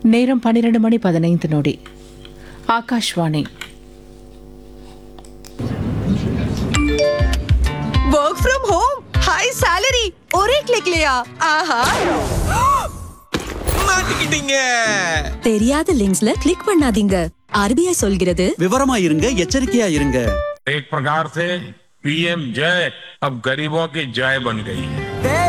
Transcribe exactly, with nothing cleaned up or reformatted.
நேரம் பன்னிரண்டு மணி பதினைந்து நொடி. Akashvani. Work from home, high salary, ஒரே கிளிக்லயா? ஆஹா, மாட்டிக்கிட்டீங்க. தெரியாத லிங்க்ஸ்ல கிளிக் பண்ணாதீங்க. ஆர்பிஐ சொல்கிறது விவரமா இருங்க, எச்சரிக்கையா இருங்க. एक प्रकार से पीएम जय अब गरीबों की जय बन गई है.